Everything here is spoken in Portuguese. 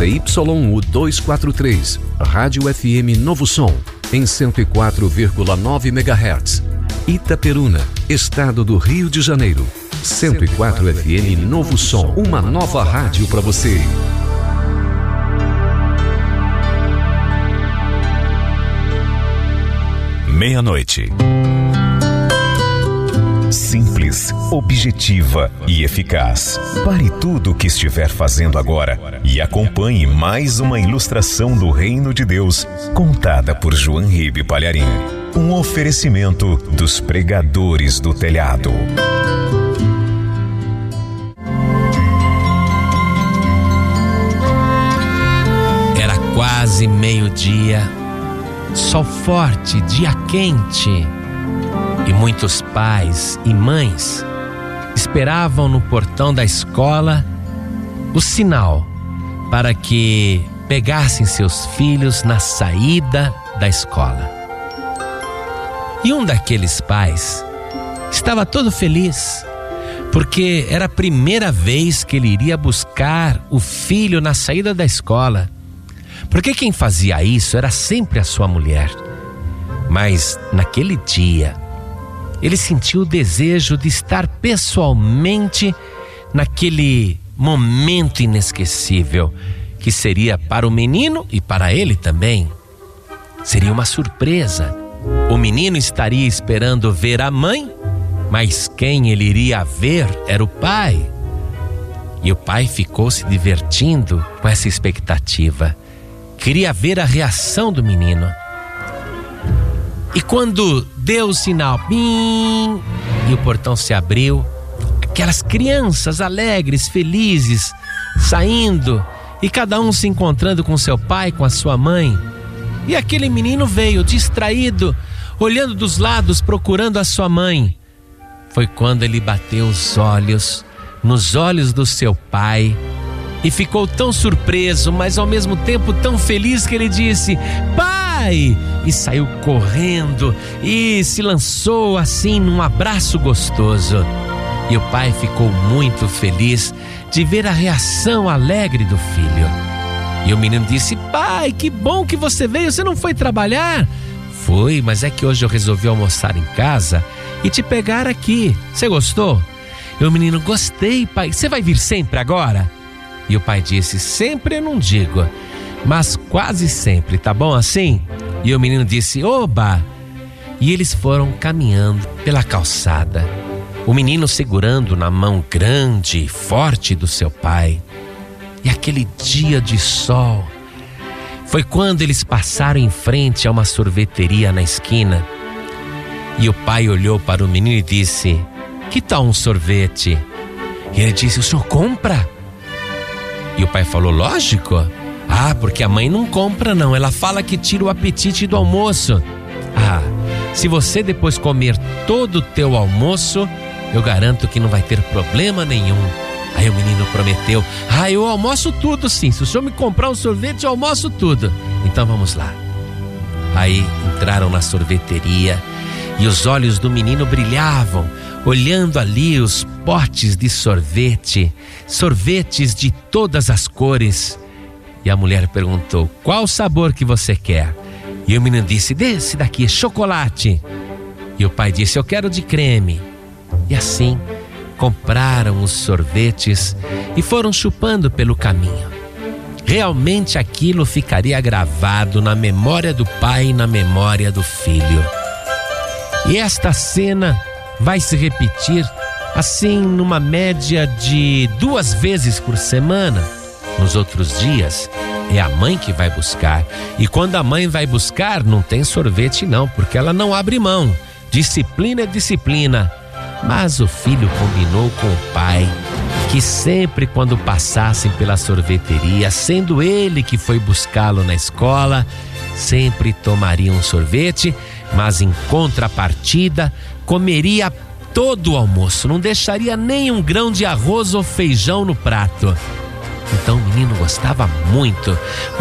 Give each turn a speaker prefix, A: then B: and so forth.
A: ZYU 243, Rádio FM Novo Som, em 104,9 MHz. Itaperuna, Estado do Rio de Janeiro. 104 FM Novo Som, uma nova rádio para você.
B: Meia-noite. Simples, objetiva e eficaz. Pare tudo o que estiver fazendo agora e acompanhe mais uma ilustração do Reino de Deus, contada por João Ribe Palharim. Um oferecimento dos pregadores do telhado.
C: Era quase meio-dia, sol forte, dia quente. E muitos pais e mães esperavam no portão da escola o sinal para que pegassem seus filhos na saída da escola. E um daqueles pais estava todo feliz, porque era a primeira vez que ele iria buscar o filho na saída da escola. Porque quem fazia isso era sempre a sua mulher. Mas naquele dia, ele sentiu o desejo de estar pessoalmente naquele momento inesquecível, que seria para o menino e para ele também. Seria uma surpresa. O menino estaria esperando ver a mãe, mas quem ele iria ver era o pai. E o pai ficou se divertindo com essa expectativa. Queria ver a reação do menino. E quando deu o sinal, bim, e o portão se abriu, aquelas crianças alegres, felizes, saindo, e cada um se encontrando com seu pai, com a sua mãe. E aquele menino veio distraído, olhando dos lados, procurando a sua mãe. Foi quando ele bateu os olhos nos olhos do seu pai e ficou tão surpreso, mas ao mesmo tempo tão feliz, que ele disse: "Pai!" E saiu correndo e se lançou assim num abraço gostoso. E o pai ficou muito feliz de ver a reação alegre do filho. E o menino disse: "Pai, que bom que você veio, você não foi trabalhar?" "Fui, mas é que hoje eu resolvi almoçar em casa e te pegar aqui. Você gostou?" E o menino: "Gostei, pai. Você vai vir sempre agora?" E o pai disse: "Sempre eu não digo, mas quase sempre, tá bom assim?" E o menino disse: "Oba!" E eles foram caminhando pela calçada, o menino segurando na mão grande e forte do seu pai. E aquele dia de sol foi quando eles passaram em frente a uma sorveteria na esquina. E o pai olhou para o menino e disse: "Que tal um sorvete?" E ele disse: "O senhor compra?" E o pai falou: "Lógico. Ah, porque a mãe não compra não, ela fala que tira o apetite do almoço." "Ah, se você depois comer todo o teu almoço, eu garanto que não vai ter problema nenhum." Aí o menino prometeu: "Ah, eu almoço tudo sim, se o senhor me comprar um sorvete, eu almoço tudo." "Então vamos lá." Aí entraram na sorveteria e os olhos do menino brilhavam, olhando ali os potes de sorvete, sorvetes de todas as cores. E a mulher perguntou: "Qual sabor que você quer?" E o menino disse: "Desse daqui, chocolate." E o pai disse: "Eu quero de creme." E assim compraram os sorvetes e foram chupando pelo caminho. Realmente aquilo ficaria gravado na memória do pai e na memória do filho. E esta cena vai se repetir assim numa média de 2 vezes por semana. Nos outros dias é a mãe que vai buscar. E quando a mãe vai buscar, não tem sorvete não, porque ela não abre mão. Disciplina é disciplina. Mas o filho combinou com o pai que sempre quando passassem pela sorveteria, sendo ele que foi buscá-lo na escola, sempre tomaria um sorvete, mas em contrapartida comeria todo o almoço, não deixaria nem um grão de arroz ou feijão no prato. Então o menino gostava muito